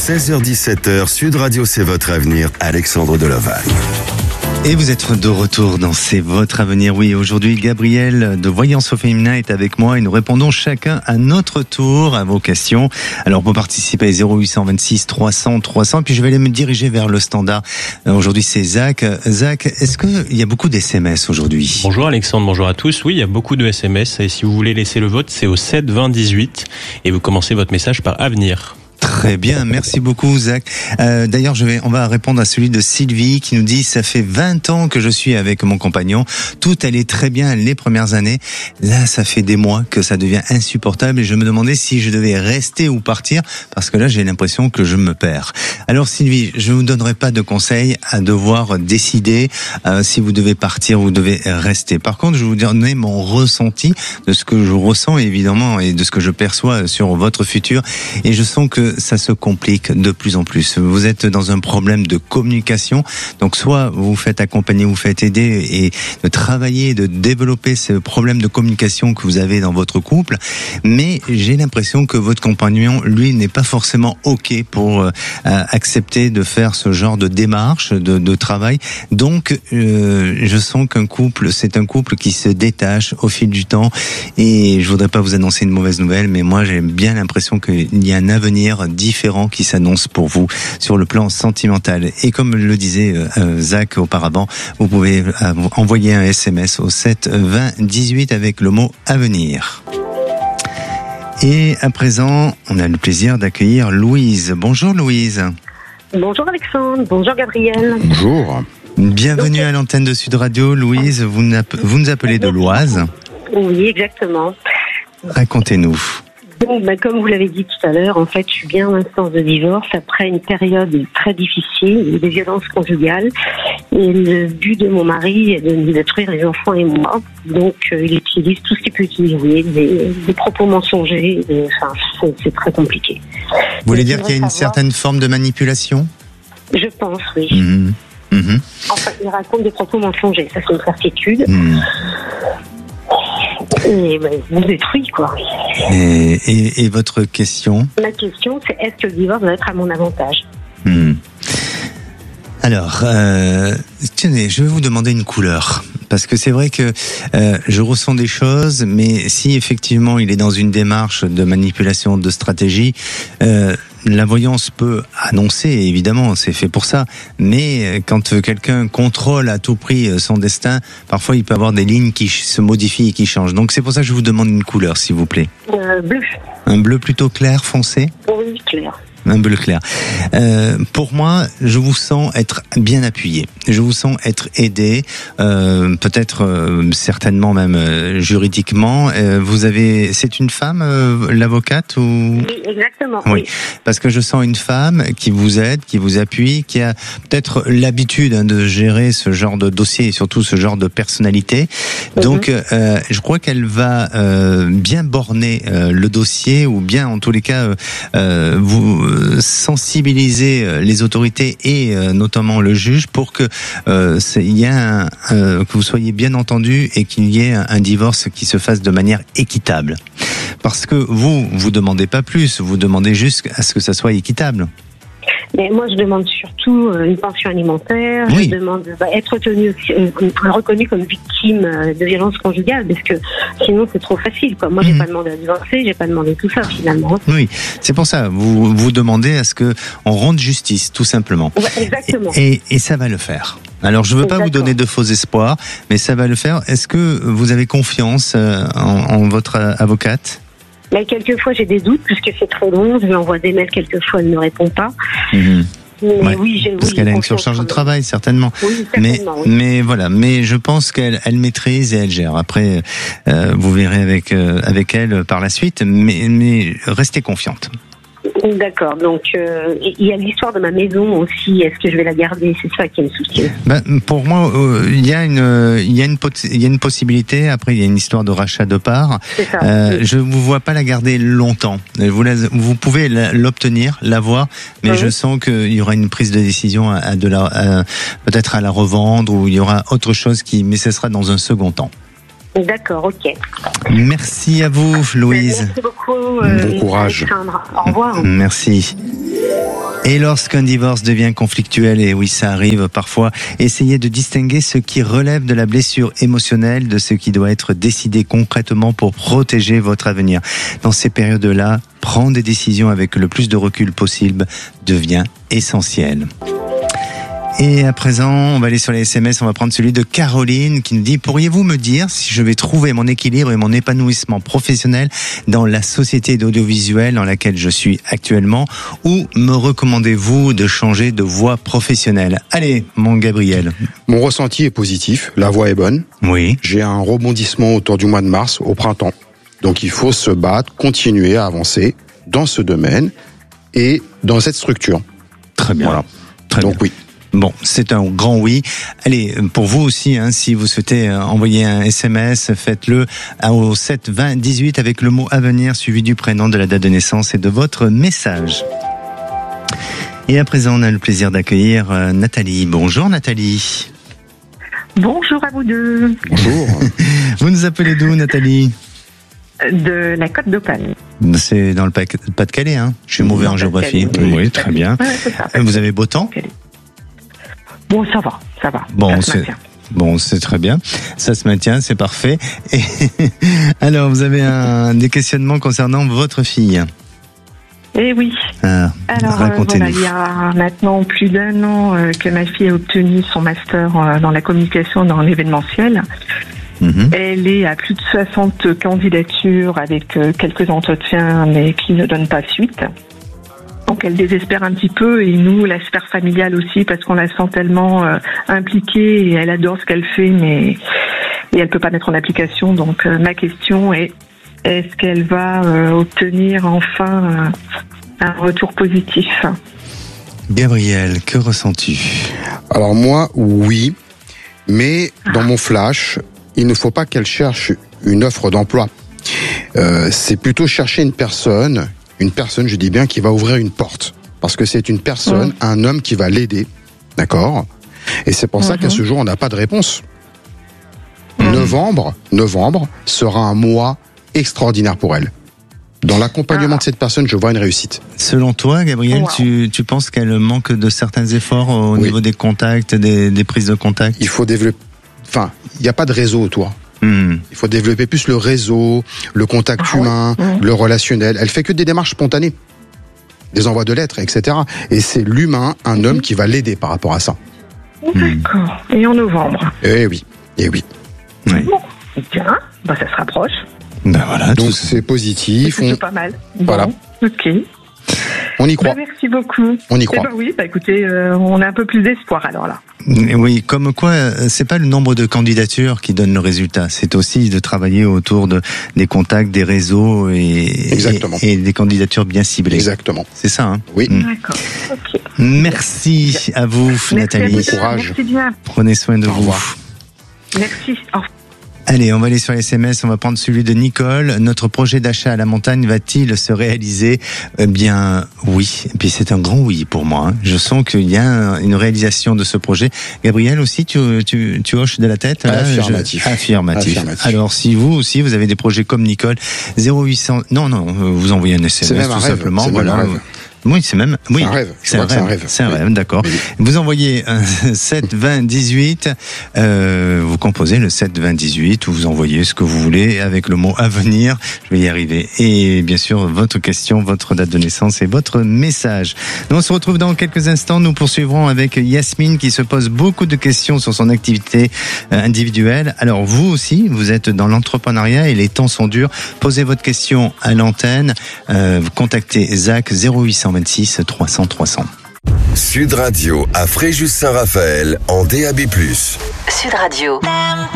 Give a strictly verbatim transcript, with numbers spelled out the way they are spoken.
seize heures dix-sept heures, Sud Radio, c'est votre avenir, Alexandre Delovac. Et vous êtes de retour dans C'est votre avenir. Oui, aujourd'hui, Gabriel de Voyance au féminin est avec moi et nous répondons chacun à notre tour à vos questions. Alors, pour participer, zéro huit cent vingt-six trois cents trois cents, puis je vais aller me diriger vers le standard. Aujourd'hui, c'est Zach. Zach, est-ce qu'il y a beaucoup d'S M S aujourd'hui ? Bonjour Alexandre, bonjour à tous. Oui, il y a beaucoup de S M S et si vous voulez laisser le vote, c'est au sept vingt dix-huit et vous commencez votre message par avenir. Très bien, merci beaucoup Zach. Euh, d'ailleurs, je vais, on va répondre à celui de Sylvie qui nous dit « Ça fait vingt ans que je suis avec mon compagnon. Tout allait très bien les premières années. Là, ça fait des mois que ça devient insupportable et je me demandais si je devais rester ou partir parce que là, j'ai l'impression que je me perds. » Alors Sylvie, je ne vous donnerai pas de conseils à devoir décider euh, si vous devez partir ou vous devez rester. Par contre, je vais vous donner mon ressenti de ce que je ressens évidemment et de ce que je perçois sur votre futur et je sens que ça se complique de plus en plus. Vous êtes dans un problème de communication, donc soit vous faites accompagner, vous faites aider et de travailler, de développer ce problème de communication que vous avez dans votre couple, mais j'ai l'impression que votre compagnon, lui, n'est pas forcément OK pour euh, accepter de faire ce genre de démarche, de, de travail. Donc, euh, je sens qu'un couple, c'est un couple qui se détache au fil du temps et je voudrais pas vous annoncer une mauvaise nouvelle, mais moi, j'ai bien l'impression qu'il y a un avenir différent qui s'annonce pour vous sur le plan sentimental. Et comme le disait euh, Zach auparavant, vous pouvez euh, envoyer un S M S au sept vingt dix-huit avec le mot avenir. Et à présent, on a le plaisir d'accueillir Louise. Bonjour Louise. Bonjour Alexandre, bonjour Gabriel. Bonjour. Bienvenue à l'antenne de Sud Radio. Louise, vous, vous nous appelez de l'Oise. Oui, exactement. Racontez-nous. Donc, bah, comme vous l'avez dit tout à l'heure, en fait, je suis bien en instance de divorce après une période très difficile, des violences conjugales. Et le but de mon mari est de nous détruire les enfants et moi. Donc, euh, il utilise tout ce qu'il peut utiliser, des, des propos mensongers. Et, enfin, c'est, c'est très compliqué. Vous voulez dire qu'il y a une certaine forme de manipulation ? Je pense, oui. Mmh. Mmh. Enfin, il raconte des propos mensongers, ça c'est une certitude. Mmh. Et ben, vous détruit, quoi. Et, et, et votre question ? Ma question, c'est est-ce que le divorce doit être à mon avantage ? hmm. Alors, euh, tenez, je vais vous demander une couleur. Parce que c'est vrai que euh, je ressens des choses, mais si effectivement il est dans une démarche de manipulation, de stratégie, euh, la voyance peut annoncer, évidemment, c'est fait pour ça, mais quand quelqu'un contrôle à tout prix son destin, parfois il peut avoir des lignes qui se modifient et qui changent. Donc c'est pour ça que je vous demande une couleur, s'il vous plaît. Euh, bleu. Un bleu plutôt clair, foncé ? Oui, clair. Un bleu clair. Euh, pour moi, je vous sens être bien appuyé. Je vous sens être aidé, euh, peut-être euh, certainement même euh, juridiquement. Euh, vous avez, c'est une femme, euh, l'avocate ou ? Oui, exactement. Oui. Oui. Parce que je sens une femme qui vous aide, qui vous appuie, qui a peut-être l'habitude hein, de gérer ce genre de dossier et surtout ce genre de personnalité. Mm-hmm. Donc, euh, je crois qu'elle va euh, bien borner euh, le dossier ou bien, en tous les cas, euh, vous sensibiliser les autorités et euh, notamment le juge pour que euh, il y ait un, euh, que vous soyez bien entendu et qu'il y ait un, un divorce qui se fasse de manière équitable. Parce que vous, vous demandez pas plus, vous demandez juste à ce que ça soit équitable. Mais moi, je demande surtout une pension alimentaire. Oui. Je demande bah, être retenu, euh, reconnu comme victime de violence conjugale, parce que sinon c'est trop facile, quoi. Moi, j'ai mmh. pas demandé à divorcer, j'ai pas demandé tout ça finalement. Oui, c'est pour ça. Vous vous demandez à ce que on rende justice, tout simplement. Ouais, exactement. Et, et, et ça va le faire. Alors, je veux pas vous donner de faux espoirs, mais ça va le faire. Est-ce que vous avez confiance en, en votre avocate ? Mais quelquefois j'ai des doutes puisque c'est très long, je lui envoie des mails quelquefois, elle ne répond pas. Mmh. Mais ouais, oui, j'ai parce oui, qu'elle a une surcharge de travail certainement. Oui, certainement mais oui. mais voilà, mais je pense qu'elle elle maîtrise et elle gère. Après, euh, vous verrez avec euh, avec elle par la suite, mais mais restez confiante. D'accord, donc euh, il y a l'histoire de ma maison aussi, est-ce que je vais la garder? C'est ça qui me soucie. Ben, pour moi, euh, il y a une, il y a une, il y a une possibilité. Après, il y a une histoire de rachat de parts. C'est ça. Euh, je vous vois pas la garder longtemps. Vous, la, vous pouvez la, l'obtenir, l'avoir, mais oui. Je sens qu'il y aura une prise de décision à, à de la, à, peut-être à la revendre, ou il y aura autre chose qui, mais ce sera dans un second temps. D'accord, ok. Merci à vous, Louise. Merci beaucoup. Euh, bon courage. Alexandre. Au revoir. Merci. Et lorsqu'un divorce devient conflictuel, et oui, ça arrive parfois, essayez de distinguer ce qui relève de la blessure émotionnelle de ce qui doit être décidé concrètement pour protéger votre avenir. Dans ces périodes-là, prendre des décisions avec le plus de recul possible devient essentiel. Et à présent, on va aller sur les S M S, on va prendre celui de Caroline qui nous dit « Pourriez-vous me dire si je vais trouver mon équilibre et mon épanouissement professionnel dans la société d'audiovisuel dans laquelle je suis actuellement ou me recommandez-vous de changer de voie professionnelle ?» Allez, mon Gabriel. Mon ressenti est positif, la voie est bonne. Oui. J'ai un rebondissement autour du mois de mars, au printemps. Donc il faut se battre, continuer à avancer dans ce domaine et dans cette structure. Très bien. Voilà. Très Donc bien. oui. Bon, c'est un grand oui. Allez, pour vous aussi, hein, si vous souhaitez envoyer un S M S, faites-le au sept vingt dix-huit avec le mot avenir suivi du prénom, de la date de naissance et de votre message. Et à présent, on a le plaisir d'accueillir Nathalie. Bonjour Nathalie. Bonjour à vous deux. Bonjour. Vous nous appelez d'où Nathalie ? De la Côte d'Opale. C'est dans le Pas-de-Calais, hein ? Je suis mauvais en géographie. Oui, oui, très bien. Ouais, c'est ça. Vous avez beau temps ? Bon, ça va, ça va. Bon, ça c'est bon, c'est très bien. Ça se maintient, c'est parfait. Et alors, vous avez un des questionnements concernant votre fille. Eh oui. Ah, alors, euh, voilà, il y a maintenant plus d'un an euh, que ma fille a obtenu son master euh, dans la communication dans l'événementiel. Mm-hmm. Elle est à plus de soixante candidatures avec euh, quelques entretiens, mais qui ne donnent pas suite. Donc elle désespère un petit peu, et nous, la sphère familiale aussi, parce qu'on la sent tellement euh, impliquée et elle adore ce qu'elle fait, mais et elle peut pas mettre en application. Donc euh, ma question est, est-ce qu'elle va euh, obtenir enfin euh, un retour positif ? Gabriel, que ressens-tu ? Alors moi, oui, mais dans mon flash, il ne faut pas qu'elle cherche une offre d'emploi. Euh, c'est plutôt chercher une personne... Une personne, je dis bien, qui va ouvrir une porte. Parce que c'est une personne, mmh. un homme qui va l'aider. D'accord ? Et c'est pour mmh. ça qu'à ce jour, on n'a pas de réponse. Mmh. Novembre, novembre sera un mois extraordinaire pour elle. Dans l'accompagnement ah. de cette personne, je vois une réussite. Selon toi, Gabriel, wow. tu, tu penses qu'elle manque de certains efforts au oui. niveau des contacts, des, des prises de contact ? Il faut développer... Enfin, il n'y a pas de réseau autour. Mmh. Il faut développer plus le réseau, le contact ah humain, ouais. mmh. le relationnel. Elle fait que des démarches spontanées, des envois de lettres, et cetera. Et c'est l'humain, un mmh. homme qui va l'aider par rapport à ça. D'accord. Et en novembre ? Eh oui, eh oui. oui. Bon, bien, bah ça se rapproche. Ben voilà. Donc c'est positif. C'est on... pas mal. Bon, voilà. Ok. On y croit. Bah, merci beaucoup. On y croit. Eh ben oui, bah écoutez, euh, on a un peu plus d'espoir alors là. Oui, comme quoi, c'est pas le nombre de candidatures qui donne le résultat. C'est aussi de travailler autour de des contacts, des réseaux et, Exactement. et, et des candidatures bien ciblées. Exactement. C'est ça, hein ? Oui. D'accord. Ok. Merci à vous, merci Nathalie. À vous. Courage. Merci bien. Prenez soin de Au vous. revoir. Merci. Au revoir. Allez, on va aller sur les S M S, on va prendre celui de Nicole. Notre projet d'achat à la montagne va-t-il se réaliser ? Eh bien, oui. Et puis c'est un grand oui pour moi. Hein. Je sens qu'il y a une réalisation de ce projet. Gabriel aussi, tu, tu, tu hoches de la tête là, Affirmatif. Je... Affirmatif. Affirmatif. Alors, si vous aussi, vous avez des projets comme Nicole, zéro huit cent... Non, non, vous envoyez un S M S c'est même tout un rêve. simplement. C'est voilà. même un rêve. Oui, c'est même. Oui, c'est un rêve. C'est un rêve. c'est un rêve. C'est un oui. rêve, d'accord. Oui. Vous envoyez un sept vingt dix-huit. Euh, vous composez le sept vingt dix-huit ou vous envoyez ce que vous voulez avec le mot avenir. Je vais y arriver. Et bien sûr, votre question, votre date de naissance et votre message. Nous, on se retrouve dans quelques instants. Nous poursuivrons avec Yasmine qui se pose beaucoup de questions sur son activité individuelle. Alors, vous aussi, vous êtes dans l'entrepreneuriat et les temps sont durs. Posez votre question à l'antenne. Euh, contactez Zach zéro huit cent vingt-six trois cents trois cents. Sud Radio à Fréjus-Saint-Raphaël en D A B plus. Sud Radio.